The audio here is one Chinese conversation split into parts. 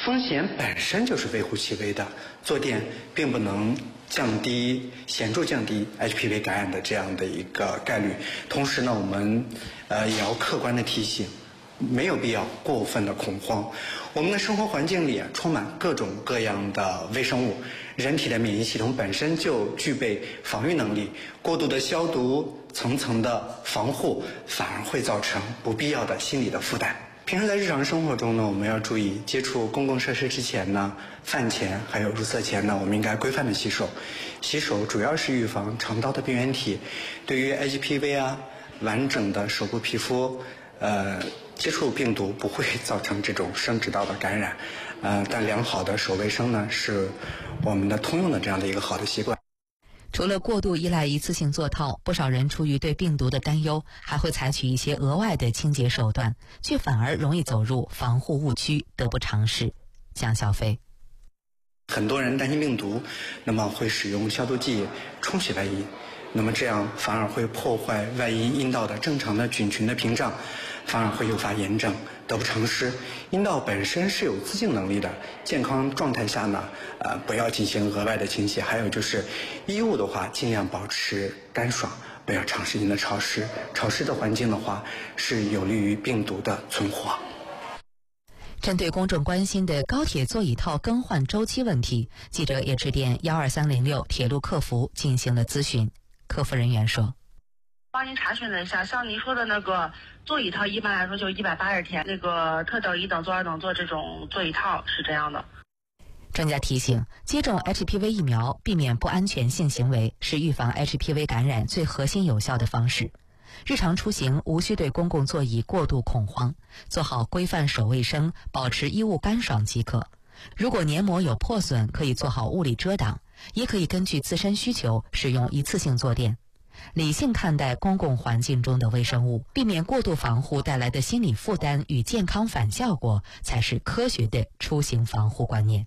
风险本身就是微乎其微的，坐垫并不能显著降低 HPV 感染的这样的一个概率。同时呢，我们也要客观的提醒，没有必要过分的恐慌。我们的生活环境里充满各种各样的微生物，人体的免疫系统本身就具备防御能力，过度的消毒、层层的防护，反而会造成不必要的心理的负担。平时在日常生活中呢，我们要注意接触公共设施之前呢，饭前还有入厕前呢，我们应该规范的洗手。洗手主要是预防肠道的病原体，对于 HPV 完整的手部皮肤接触病毒不会造成这种生殖道的感染，但良好的手卫生呢，是我们的通用的这样的一个好的习惯。 除了过度依赖一次性座套，不少人出于对病毒的担忧，还会采取一些额外的清洁手段，却反而容易走入防护误区，得不偿失。江小飞， 很多人担心病毒，那么会使用消毒剂冲洗外阴，那么这样反而会破坏外阴阴道的正常的菌群的屏障，反而会诱发炎症，得不偿失。阴道本身是有自净能力的，健康状态下呢，不要进行额外的清洗。还有就是衣物的话，尽量保持干爽，不要长时间的潮湿。潮湿的环境的话，是有利于病毒的存活。 针对公众关心的高铁座椅套更换周期问题，记者也致电12306铁路客服进行了咨询。客服人员说， 帮您查询了一下，像您说的那个座椅套，一般来说就180天，那个特等、一等座、二等座这种座椅套是这样的。 专家提醒，接种 HPV 疫苗，避免不安全性行为是预防 HPV 感染最核心有效的方式。日常出行无需对公共座椅过度恐慌，做好规范手卫生，保持衣物干爽即可。如果黏膜有破损，可以做好物理遮挡，也可以根据自身需求使用一次性坐垫。理性看待公共环境中的微生物，避免过度防护带来的心理负担与健康反效果，才是科学的出行防护观念。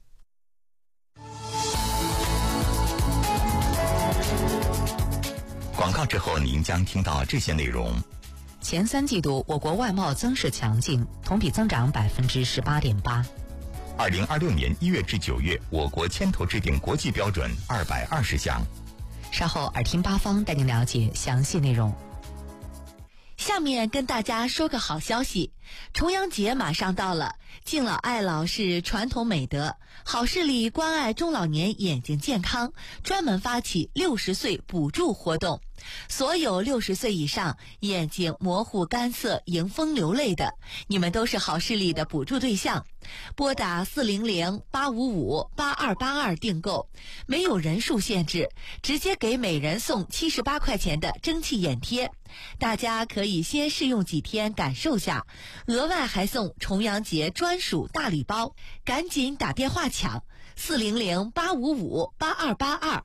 广告之后您将听到这些内容。 前3季度我国外贸增势强劲，同比增长18.8%。 2026年1月至9月，我国牵头制定国际标准220项。 稍后耳听八方带您了解详细内容。 下面跟大家说个好消息，重阳节马上到了，敬老爱老是传统美德，好视力关爱中老年眼睛健康，专门发起60岁补助活动。所有60岁以上眼睛模糊干涩迎风流泪的，你们都是好视力的补助对象。拨打400-855-8282订购，没有人数限制，直接给每人送78块钱的蒸汽眼贴。大家可以先试用几天感受下，额外还送重阳节专属大礼包，赶紧打电话抢400-855-8282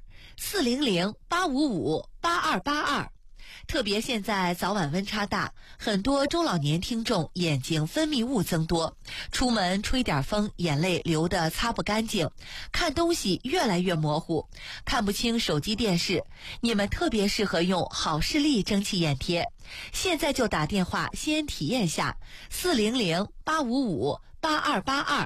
400-855-8282。特别现在早晚温差大，很多中老年听众眼睛分泌物增多，出门吹点风，眼泪流得擦不干净，看东西越来越模糊，看不清手机电视，你们特别适合用好视力蒸汽眼贴。现在就打电话先体验下400-855-8282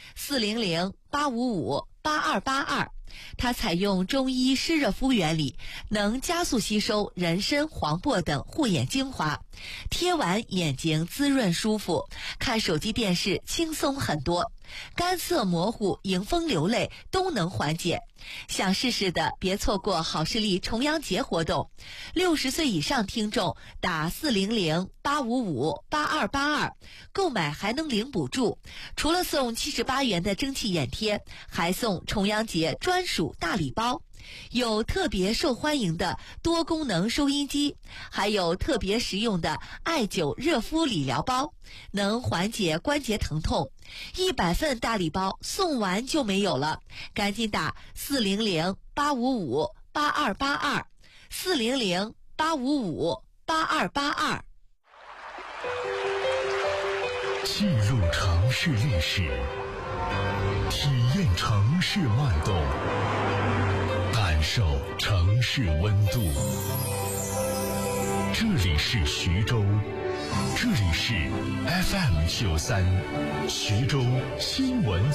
400-855-8282。它采用中医湿热敷原理，能加速吸收人参、黄柏等护眼精华，贴完眼睛滋润舒服，看手机电视轻松很多，干涩模糊、迎风流泪都能缓解。想试试的别错过好视力重阳节活动，60岁以上听众打400-855-8282，购买还能领补助，除了送78元的蒸汽眼贴，还送重阳节专属大礼包，有特别受欢迎的多功能收音机，还有特别实用的艾灸热敷理疗包，能缓解关节疼痛。100份大礼包送完就没有了，赶紧打400-855-8282 400-855-8282。 进入城市历史，体验城市脉动，感受城市温度。这里是徐州，这里是 FM93 徐州新闻